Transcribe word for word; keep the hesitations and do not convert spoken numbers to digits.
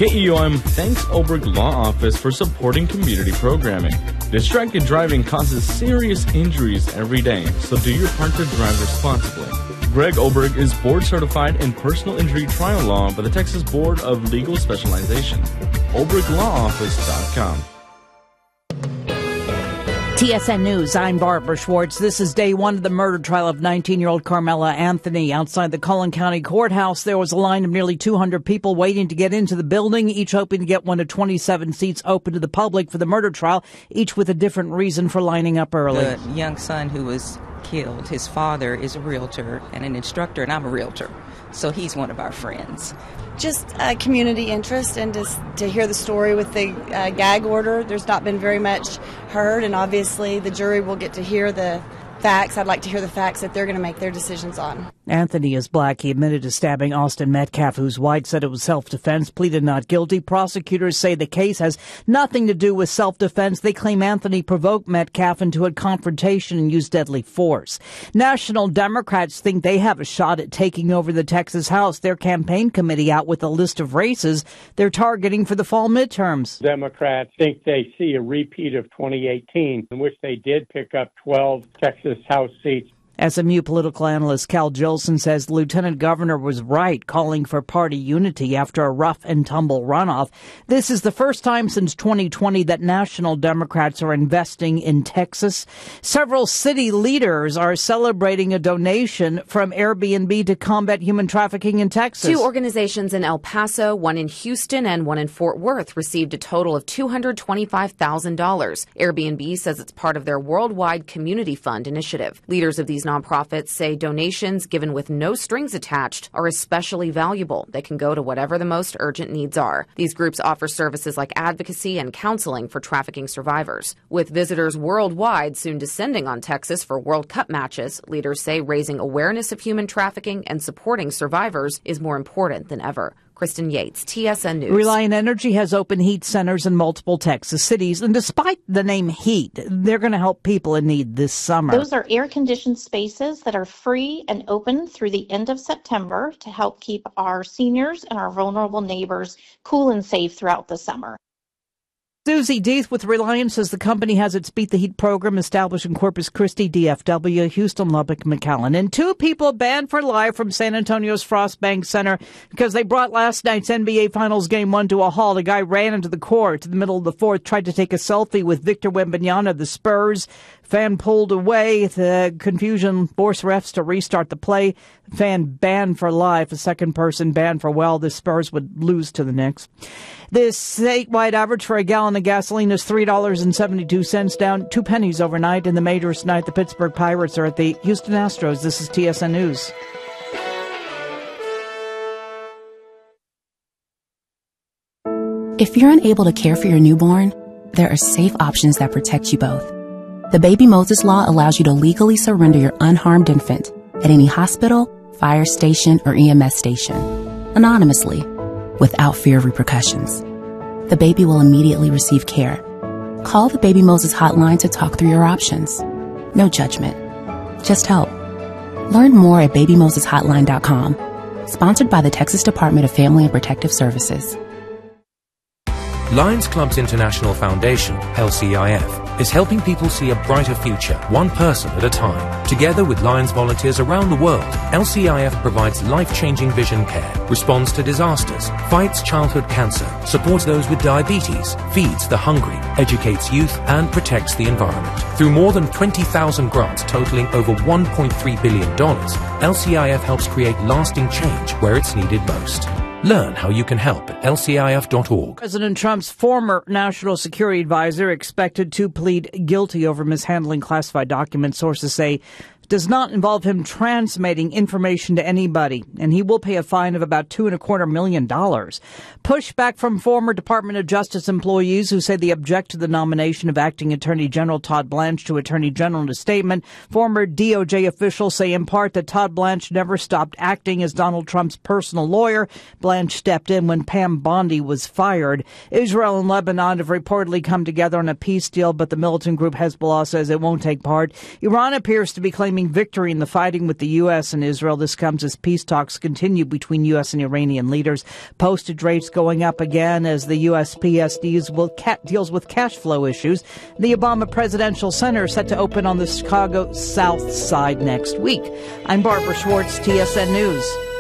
K E O M thanks Oberg Law Office for supporting community programming. Distracted driving causes serious injuries every day, so do your part to drive responsibly. Greg Oberg is board certified in personal injury trial law by the Texas Board of Legal Specialization. oberg law office dot com. T S N News, I'm Barbara Schwartz. This is day one of the murder trial of nineteen-year-old Carmela Anthony. Outside the Cullen County Courthouse, there was a line of nearly two hundred people waiting to get into the building, each hoping to get one of twenty-seven seats open to the public for the murder trial, each with a different reason for lining up early. The young son who was killed, his father is a realtor and an instructor, and I'm a realtor, so he's one of our friends. Just uh, community interest, and just to hear the story with the uh, gag order. There's not been very much heard, and obviously the jury will get to hear the facts. I'd like to hear the facts that they're going to make their decisions on. Anthony is black. He admitted to stabbing Austin Metcalf, who's white, said it was self-defense, pleaded not guilty. Prosecutors say the case has nothing to do with self-defense. They claim Anthony provoked Metcalf into a confrontation and used deadly force. National Democrats think they have a shot at taking over the Texas House. Their campaign committee out with a list of races they're targeting for the fall midterms. Democrats think they see a repeat of twenty eighteen, in which they did pick up twelve Texas House seats. S M U political analyst Cal Jolson says the lieutenant governor was right calling for party unity after a rough and tumble runoff. This is the first time since twenty twenty that national Democrats are investing in Texas. Several city leaders are celebrating a donation from Airbnb to combat human trafficking in Texas. Two organizations in El Paso, one in Houston and one in Fort Worth, received a total of two hundred twenty-five thousand dollars. Airbnb says it's part of their worldwide community fund initiative. Leaders of these nonprofits say donations given with no strings attached are especially valuable. They can go to whatever the most urgent needs are. These groups offer services like advocacy and counseling for trafficking survivors. With visitors worldwide soon descending on Texas for World Cup matches, leaders say raising awareness of human trafficking and supporting survivors is more important than ever. Kristen Yates, T S N News. Reliant Energy has open heat centers in multiple Texas cities, and despite the name heat, they're going to help people in need this summer. Those are air-conditioned spaces that are free and open through the end of September to help keep our seniors and our vulnerable neighbors cool and safe throughout the summer. Susie Deeth with Reliant says the company has its Beat the Heat program established in Corpus Christi, D F W, Houston, Lubbock, McAllen. And two people banned for life from San Antonio's Frost Bank Center because they brought last night's N B A Finals Game one to a halt. A guy ran into the court in the middle of the fourth, tried to take a selfie with Victor Wembanyama of the Spurs. Fan pulled away. The confusion forced refs to restart the play. Fan banned for life. A second person banned for well. The Spurs would lose to the Knicks. This statewide average for a gallon of gasoline is three dollars and seventy-two cents, down two pennies overnight. In the majors tonight, the Pittsburgh Pirates are at the Houston Astros. This is T S N News. If you're unable to care for your newborn, there are safe options that protect you both. The Baby Moses Law allows you to legally surrender your unharmed infant at any hospital, fire station, or E M S station, anonymously, without fear of repercussions. The baby will immediately receive care. Call the Baby Moses hotline to talk through your options. No judgment, just help. Learn more at baby moses hotline dot com. Sponsored by the Texas Department of Family and Protective Services. Lions Clubs International Foundation, L C I F, is helping people see a brighter future, one person at a time. Together with Lions volunteers around the world, L C I F provides life-changing vision care, responds to disasters, fights childhood cancer, supports those with diabetes, feeds the hungry, educates youth, and protects the environment. Through more than twenty thousand grants totaling over one point three billion dollars, L C I F helps create lasting change where it's needed most. Learn how you can help at L C I F dot org. President Trump's former national security advisor expected to plead guilty over mishandling classified documents. Sources say does not involve him transmitting information to anybody, and he will pay a fine of about two and a quarter million dollars. Pushback from former Department of Justice employees who say they object to the nomination of Acting Attorney General Todd Blanche to Attorney General in a statement. Former D O J officials say in part that Todd Blanche never stopped acting as Donald Trump's personal lawyer. Blanche stepped in when Pam Bondi was fired. Israel and Lebanon have reportedly come together on a peace deal, but the militant group Hezbollah says it won't take part. Iran appears to be claiming claiming victory in the fighting with the U S and Israel. This comes as peace talks continue between U S and Iranian leaders. Postage rates going up again as the U S P S deals with, ca- deals with cash flow issues. The Obama Presidential Center is set to open on the Chicago South Side next week. I'm Barbara Schwartz, T S N News.